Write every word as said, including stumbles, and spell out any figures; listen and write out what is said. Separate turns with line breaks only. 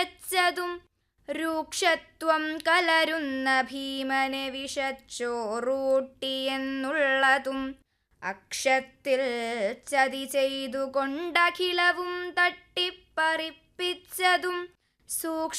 വെച്ചതും രൂക്ഷത്വം കലരുന്ന ഭീമനെ വിഷച്ചോറൂട്ടിയെന്നുള്ളതും അക്ഷത്തിൽ ചതി ചെയ്തു കൊണ്ടഖിലവും തട്ടിപ്പറിപ്പിച്ചതും സൂക്ഷ്മ